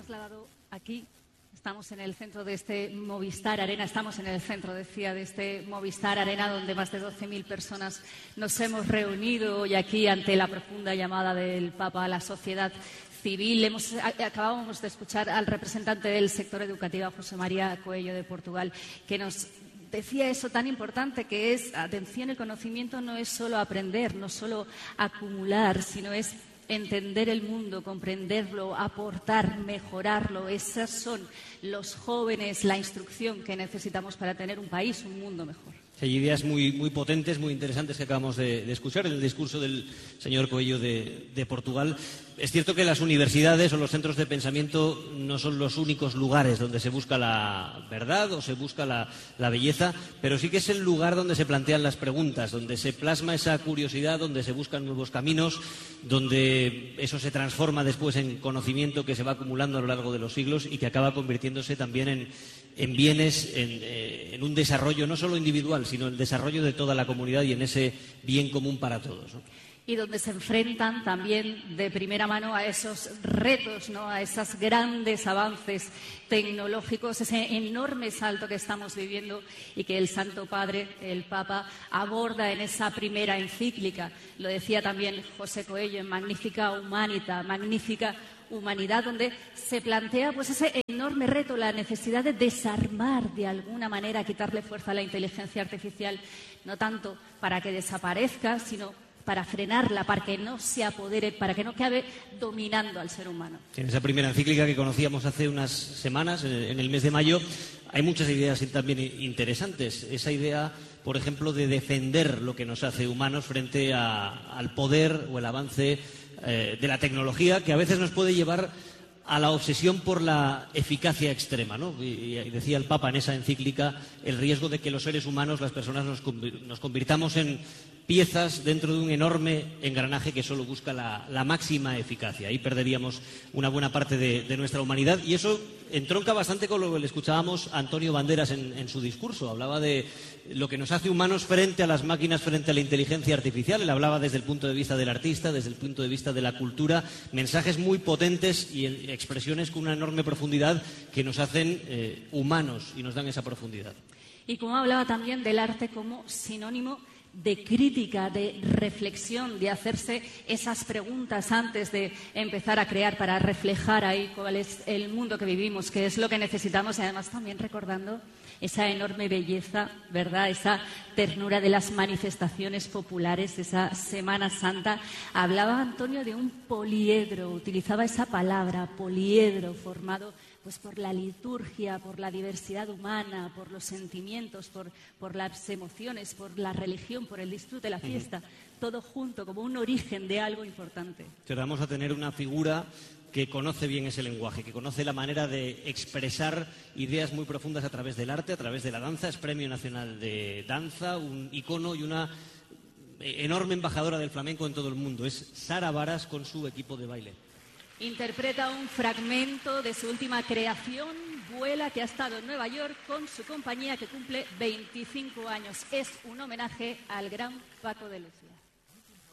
trasladado aquí. Estamos en el centro de este Movistar Arena, de este Movistar Arena, donde más de 12.000 personas nos hemos reunido hoy aquí ante la profunda llamada del Papa a la sociedad civil. Acabábamos de escuchar al representante del sector educativo, José María Coello de Portugal, que nos decía eso tan importante que es, atención, el conocimiento no es solo aprender, no solo acumular, sino es entender el mundo, comprenderlo, aportar, mejorarlo. Esos son los jóvenes, la instrucción que necesitamos para tener un país, un mundo mejor. Hay ideas muy potentes, muy interesantes que acabamos de escuchar en el discurso del señor Coello de Portugal. Es cierto que las universidades o los centros de pensamiento no son los únicos lugares donde se busca la verdad o se busca la belleza, pero sí que es el lugar donde se plantean las preguntas, donde se plasma esa curiosidad, donde se buscan nuevos caminos, donde eso se transforma después en conocimiento que se va acumulando a lo largo de los siglos y que acaba convirtiéndose también en bienes, en un desarrollo no solo individual, sino el desarrollo de toda la comunidad y en ese bien común para todos, ¿no? Y donde se enfrentan también de primera mano a esos retos, ¿no?, a esos grandes avances tecnológicos, ese enorme salto que estamos viviendo y que el Santo Padre, el Papa, aborda en esa primera encíclica. Lo decía también José Coello en Magnifica Humanita, Magnífica Humanidad, donde se plantea pues ese enorme reto, la necesidad de desarmar de alguna manera, quitarle fuerza a la inteligencia artificial, no tanto para que desaparezca, sino para frenarla, para que no se apodere, para que no acabe dominando al ser humano. En esa primera encíclica que conocíamos hace unas semanas, en el mes de mayo, hay muchas ideas también interesantes. Esa idea, por ejemplo, de defender lo que nos hace humanos frente al poder o el avance de la tecnología, que a veces nos puede llevar a la obsesión por la eficacia extrema, ¿no? Y decía el Papa en esa encíclica el riesgo de que los seres humanos, las personas, nos convirtamos en piezas dentro de un enorme engranaje que solo busca la máxima eficacia. Ahí perderíamos una buena parte de nuestra humanidad, y eso entronca bastante con lo que le escuchábamos a Antonio Banderas en su discurso. Hablaba de lo que nos hace humanos frente a las máquinas, frente a la inteligencia artificial. Él hablaba desde el punto de vista del artista, desde el punto de vista de la cultura, mensajes muy potentes y expresiones con una enorme profundidad que nos hacen humanos y nos dan esa profundidad. Y como hablaba también del arte como sinónimo de crítica, de reflexión, de hacerse esas preguntas antes de empezar a crear, para reflejar ahí cuál es el mundo que vivimos, qué es lo que necesitamos, y además también recordando esa enorme belleza, ¿verdad?, esa ternura de las manifestaciones populares, esa Semana Santa. Hablaba Antonio de un poliedro, utilizaba esa palabra, poliedro, formado pues por la liturgia, por la diversidad humana, por los sentimientos, por las emociones, por la religión, por el disfrute, la fiesta, todo junto, como un origen de algo importante. Pero vamos a tener una figura que conoce bien ese lenguaje, que conoce la manera de expresar ideas muy profundas a través del arte, a través de la danza. Es Premio Nacional de Danza, un icono y una enorme embajadora del flamenco en todo el mundo. Es Sara Varas con su equipo de baile. Interpreta un fragmento de su última creación, Vuela, que ha estado en Nueva York con su compañía, que cumple 25 años. Es un homenaje al gran Paco de Lucía.